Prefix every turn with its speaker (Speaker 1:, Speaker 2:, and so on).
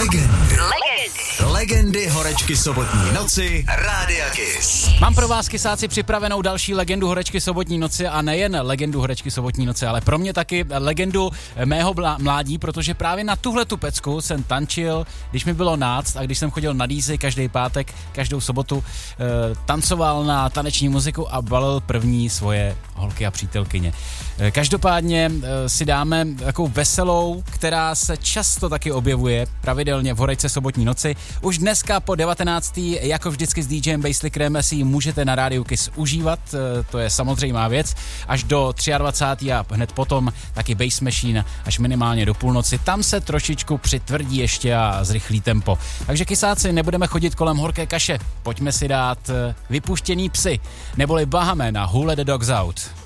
Speaker 1: Legendy horečky sobotní noci Rádia Kiss.
Speaker 2: Mám pro vás, kysáci, připravenou další legendu horečky sobotní noci a nejen legendu horečky sobotní noci, ale pro mě taky legendu mého mládí, protože právě na tuhletu pecku jsem tančil, když mi bylo 12 a když jsem chodil na dýzy každý pátek, každou sobotu, tancoval na taneční muziku a balil první svoje holky a přítelkyně. Každopádně si dáme takovou veselou, která se často taky objevuje pravidelně v horečce sobotní noci. Už dneska po 19. jako vždycky s DJem Basslickerem si ji můžete na rádiu Kiss užívat, to je samozřejmá věc, až do 23. a hned potom taky Bass Machine až minimálně do půlnoci. Tam se trošičku přitvrdí ještě a zrychlí tempo. Takže kysáci, nebudeme chodit kolem horké kaše, pojďme si dát Vypuštěný psy, neboli Bahamen a Who Let the Dogs Out.